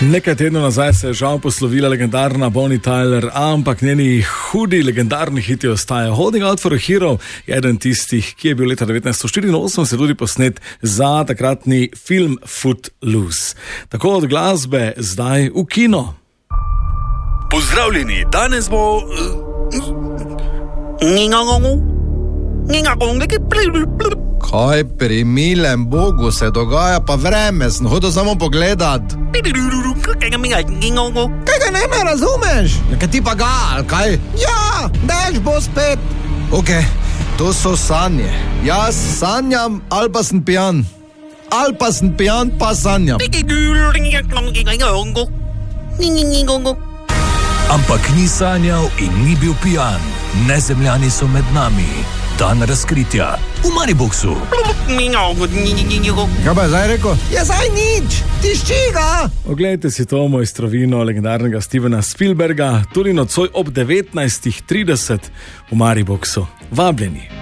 Nekaj tednov nazaj se je žal poslovila legendarna Bonnie Tyler, ampak njeni hudi legendarni hiti ostajajo. Holding Out for a Hero je eden tistih, ki je bil leta 1984 tudi posnet za takratni film Footloose. Tako od glasbe zdaj v kino. Pozdravljeni, danes bo... Kaj pri milem Bogu se dogaja, pa vreme sem hodil samo pogledat. Kaj ga ne me razumeš? Kaj ti pa ga, ali kaj? Ja, dež bo spet. Ok, to so sanje. Jaz sanjam, ali pa sem pijan. Ali pa sem pijan, pa sanjam. Ampak ni sanjal in ni bil pijan. Nezemljani so med nami. Dan razkritja v Mariboxu. Kaj pa je zdaj rekel? Je zdaj nič, tišči ga. Oglejte si to mojstrovino legendarnega Stevena Spielberga, tudi nocoj ob 19:30 v Mariboxu. Vabljeni.